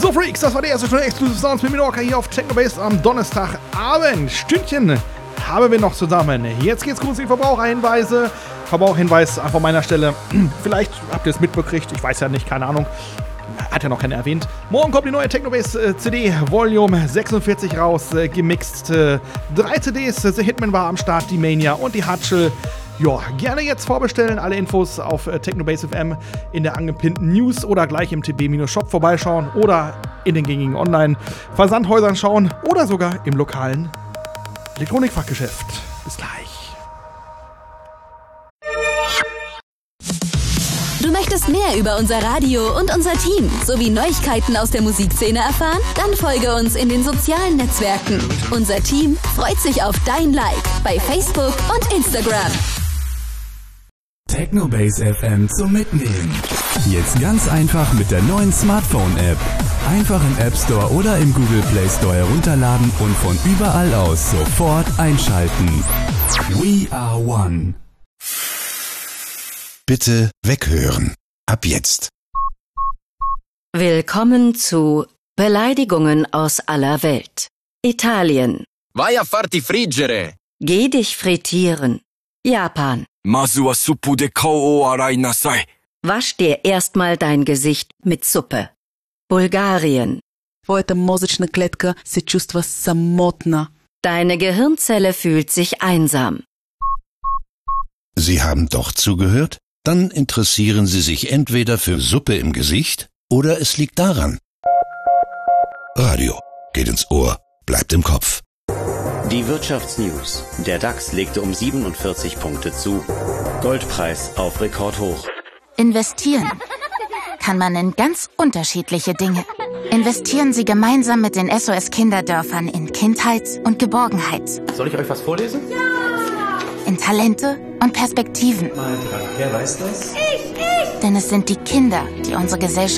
So Freaks, das war der erste Stunde Exclusive Sounds mit Minorca hier auf Technobase am Donnerstagabend. Stündchen haben wir noch zusammen. Jetzt geht's kurz in die Verbraucherhinweise. Verbraucherhinweis von meiner Stelle. Vielleicht habt ihr es mitbekriegt, ich weiß ja nicht, keine Ahnung. Hat ja noch keiner erwähnt. Morgen kommt die neue Technobase CD Volume 46 raus, gemixt. 3 CDs, The Hitman war am Start, die Mania und die Hutchel. Ja, gerne jetzt vorbestellen. Alle Infos auf Technobase FM in der angepinnten News oder gleich im TB-Shop vorbeischauen oder in den gängigen Online-Versandhäusern schauen oder sogar im lokalen Elektronikfachgeschäft. Bis gleich. Du möchtest mehr über unser Radio und unser Team sowie Neuigkeiten aus der Musikszene erfahren? Dann folge uns in den sozialen Netzwerken. Unser Team freut sich auf dein Like bei Facebook und Instagram. Technobase FM zum Mitnehmen. Jetzt ganz einfach mit der neuen Smartphone-App. Einfach im App Store oder im Google Play Store herunterladen und von überall aus sofort einschalten. We are one. Bitte weghören. Ab jetzt. Willkommen zu Beleidigungen aus aller Welt. Italien. Vai a farti friggere. Geh dich frittieren. Japan. Mazu wa suppu de kou o arai nasai. Wasch dir erstmal dein Gesicht mit Suppe. Bulgarien. Твоята мозъчна клетка се чувства самотна. Deine Gehirnzelle fühlt sich einsam. Sie haben doch zugehört? Dann interessieren Sie sich entweder für Suppe im Gesicht oder es liegt daran. Radio geht ins Ohr, bleibt im Kopf. Die Wirtschaftsnews. Der DAX legte um 47 Punkte zu. Goldpreis auf Rekordhoch. Investieren kann man in ganz unterschiedliche Dinge. Investieren Sie gemeinsam mit den SOS Kinderdörfern in Kindheit und Geborgenheit. Soll ich euch was vorlesen? Ja! In Talente und Perspektiven. Wer weiß das? Ich! Denn es sind die Kinder, die unsere Gesellschaft